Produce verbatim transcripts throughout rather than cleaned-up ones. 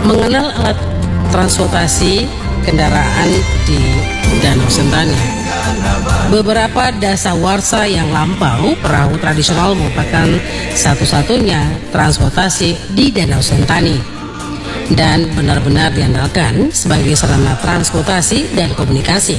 Mengenal alat transportasi kendaraan di Danau Sentani. Beberapa dasawarsa yang lampau, perahu tradisional merupakan satu-satunya transportasi di Danau Sentani dan benar-benar diandalkan sebagai sarana transportasi dan komunikasi.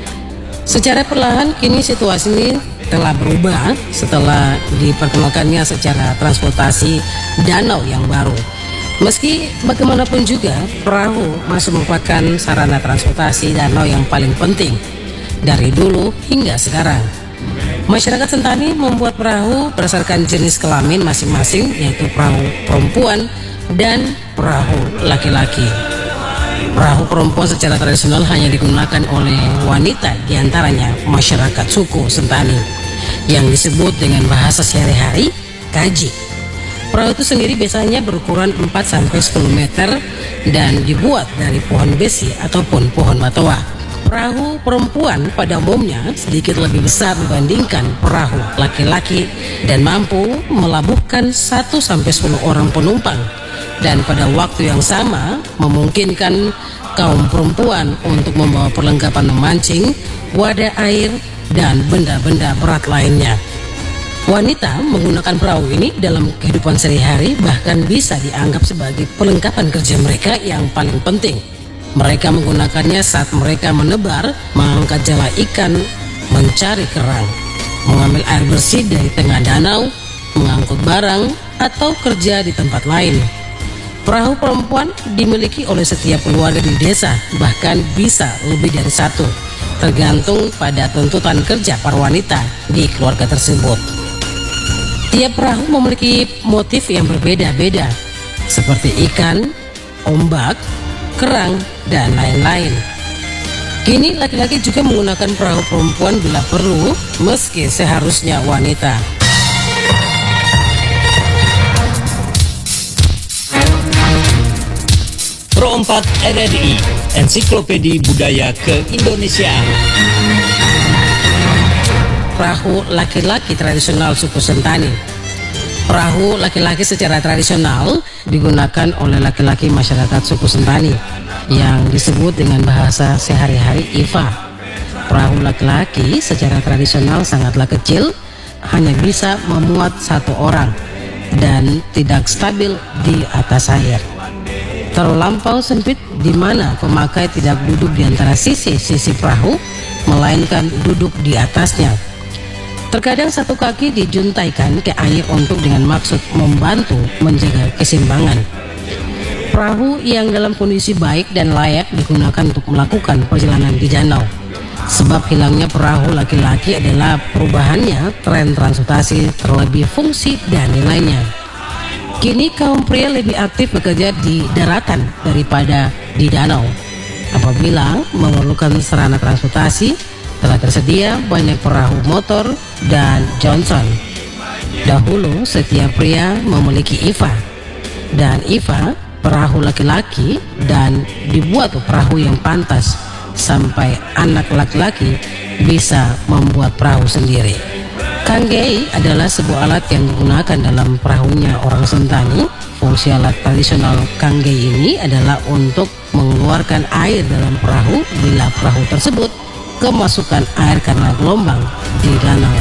Secara perlahan kini situasi ini telah berubah setelah diperkenalkannya secara transportasi danau yang baru. Meski bagaimanapun juga, perahu masih merupakan sarana transportasi danau yang paling penting dari dulu hingga sekarang. Masyarakat Sentani membuat perahu berdasarkan jenis kelamin masing-masing, yaitu perahu perempuan dan perahu laki-laki. Perahu perempuan secara tradisional hanya digunakan oleh wanita, diantaranya masyarakat suku Sentani, yang disebut dengan bahasa sehari-hari kaji. Perahu itu sendiri biasanya berukuran empat sampai sepuluh meter dan dibuat dari pohon besi ataupun pohon batoa. Perahu perempuan pada umumnya sedikit lebih besar dibandingkan perahu laki-laki dan mampu melabuhkan satu sampai sepuluh orang penumpang, dan pada waktu yang sama memungkinkan kaum perempuan untuk membawa perlengkapan memancing, wadah air, dan benda-benda berat lainnya. Wanita menggunakan perahu ini dalam kehidupan sehari-hari, bahkan bisa dianggap sebagai perlengkapan kerja mereka yang paling penting. Mereka menggunakannya saat mereka menebar, mengangkat jala ikan, mencari kerang, mengambil air bersih dari tengah danau, mengangkut barang, atau kerja di tempat lain. Perahu perempuan dimiliki oleh setiap keluarga di desa, bahkan bisa lebih dari satu, tergantung pada tuntutan kerja para wanita di keluarga tersebut. Tiap perahu memiliki motif yang berbeda-beda, seperti ikan, ombak, kerang, dan lain-lain. Kini laki-laki juga menggunakan perahu perempuan bila perlu, meski seharusnya wanita. Pro empat R R I, Ensiklopedi Budaya Keindonesiaan. Perahu laki-laki tradisional suku Sentani. Perahu laki-laki secara tradisional digunakan oleh laki-laki masyarakat suku Sentani yang disebut dengan bahasa sehari-hari Ifa. Perahu laki-laki secara tradisional sangatlah kecil, hanya bisa memuat satu orang dan tidak stabil di atas air. Terlampau sempit di mana pemakai tidak duduk di antara sisi-sisi perahu, melainkan duduk di atasnya. Terkadang satu kaki dijuntaikan ke air untuk dengan maksud membantu menjaga keseimbangan. Perahu yang dalam kondisi baik dan layak digunakan untuk melakukan perjalanan di danau. Sebab hilangnya perahu laki-laki adalah perubahannya tren transportasi, terlebih fungsi dan nilainya. Kini kaum pria lebih aktif bekerja di daratan daripada di danau. Apabila memerlukan sarana transportasi, telah tersedia banyak perahu motor dan Johnson. Dahulu setiap pria memiliki Ifa, dan Ifa perahu laki-laki, dan dibuat perahu yang pantas sampai anak laki-laki bisa membuat perahu sendiri. Kanggei adalah sebuah alat yang digunakan dalam perahunya orang Sentani. Fungsi alat tradisional kanggei ini adalah untuk mengeluarkan air dalam perahu bila perahu tersebut kemasukan air karena gelombang di danau.